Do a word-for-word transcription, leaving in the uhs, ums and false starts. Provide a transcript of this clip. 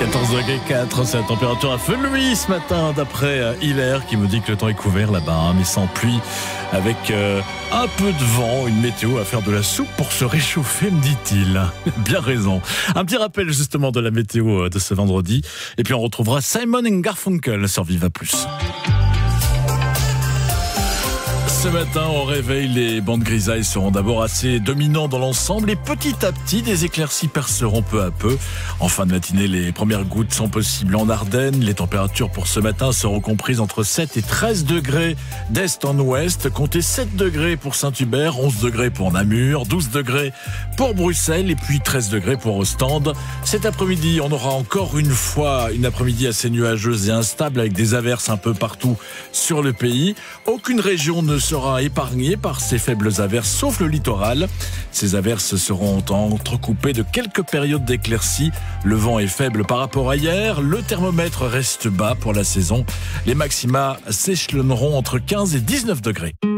quatorze degrés quatre, c'est la température à feu de lui ce matin, d'après Hilaire qui me dit que le temps est couvert là-bas, hein, mais sans pluie, avec euh, un peu de vent, une météo à faire de la soupe pour se réchauffer, me dit-il. Bien raison. Un petit rappel justement de la météo de ce vendredi, et puis on retrouvera Simon and Garfunkel sur Viva Plus. Ce matin, au réveil, les bandes grisailles seront d'abord assez dominants dans l'ensemble et petit à petit, des éclaircies perceront peu à peu. En fin de matinée, les premières gouttes sont possibles en Ardennes. Les températures pour ce matin seront comprises entre sept et treize degrés d'est en ouest. Comptez sept degrés pour Saint-Hubert, onze degrés pour Namur, douze degrés pour Bruxelles et puis treize degrés pour Ostende. Cet après-midi, on aura encore une fois une après-midi assez nuageuse et instable avec des averses un peu partout sur le pays. Aucune région ne sera sera épargné par ces faibles averses, sauf le littoral. Ces averses seront entrecoupées de quelques périodes d'éclaircies. Le vent est faible par rapport à hier. Le thermomètre reste bas pour la saison. Les maxima s'échelonneront entre quinze et dix-neuf degrés.